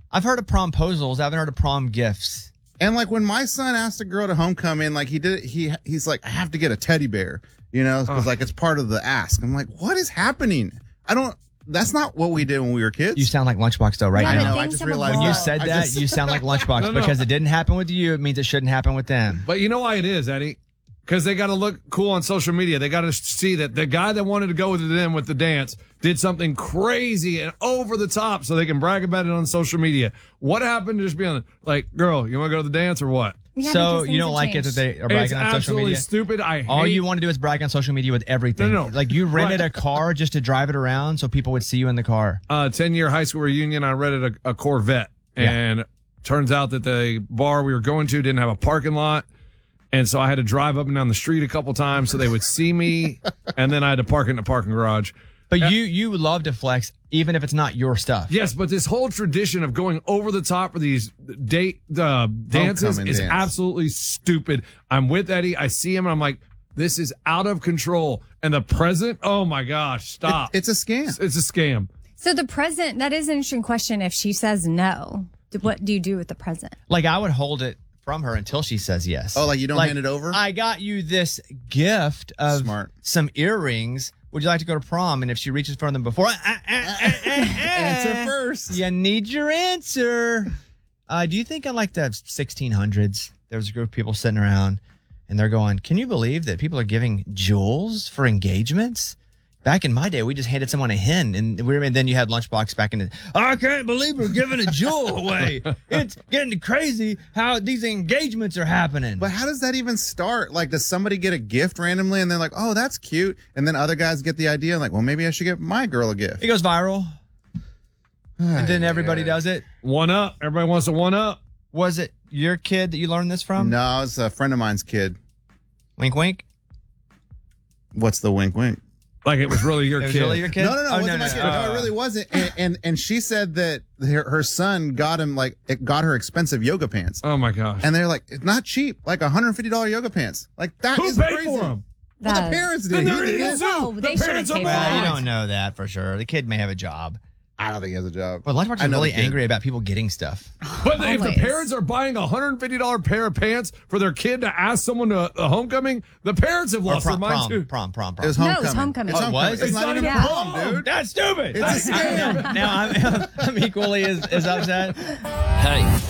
I've heard of promposals. I haven't heard of prom gifts. And like when my son asked a girl to homecoming, like he's like, I have to get a teddy bear, because like it's part of the ask. I'm like, what is happening? That's not what we did when we were kids. You sound like Lunchbox though, right I now. know. I just realized When you said that, you sound like Lunchbox because it didn't happen with you. It means it shouldn't happen with them. But you know why it is, Eddie? Because they got to look cool on social media. They got to see that the guy that wanted to go with them with the dance did something crazy and over the top so they can brag about it on social media. What happened to just being like, girl, you want to go to the dance or what? So you don't like it that they are bragging on social media? It's absolutely stupid. All you want to do is brag on social media with everything. No. Like you rented a car just to drive it around so people would see you in the car. 10-year high school reunion, I rented a Corvette. And turns out that the bar we were going to didn't have a parking lot. And so I had to drive up and down the street a couple times so they would see me. And then I had to park it in the parking garage. But you love to flex, even if it's not your stuff. Yes, but this whole tradition of going over the top for these dances is absolutely stupid. I'm with Eddie. I see him, and I'm like, this is out of control. And the present, oh, my gosh, stop. It's a scam. It's a scam. So the present, that is an interesting question. If she says no, what do you do with the present? Like I would hold it from her until she says yes. Oh, like you don't hand it over? I got you this gift of some earrings. Would you like to go to prom? And if she reaches for them before, answer first. You need your answer. Do you think in like the 1600s, there was a group of people sitting around and they're going, can you believe that people are giving jewels for engagements? Back in my day, we just handed someone a hen, and then you had Lunchbox back in the. I can't believe we're giving a jewel away. It's getting crazy how these engagements are happening. But how does that even start? Like, does somebody get a gift randomly, and they're like, "Oh, that's cute," and then other guys get the idea, like, "Well, maybe I should get my girl a gift." It goes viral, and then everybody does it. One up. Everybody wants a one up. Was it your kid that you learned this from? No, it's a friend of mine's kid. Wink, wink. What's the wink, wink? Like it was really your kid. Really your kid? No, it wasn't my kid. No, it really wasn't. And she said that her son got him got her expensive yoga pants. Oh my gosh! And they're like, it's not cheap, like $150 yoga pants. Like that is crazy. Who paid for them? Well, the parents did. They should pay for that. You don't know that for sure. The kid may have a job. I don't think he has a job. But Lunchbox is really angry about people getting stuff. But if the parents are buying a $150 pair of pants for their kid to ask someone to a homecoming, the parents have lost their mind too. Prom. It was homecoming. No, it's homecoming. It's homecoming. It's not even prom, dude. That's stupid. It's a scam. Now I'm equally as upset. Hey.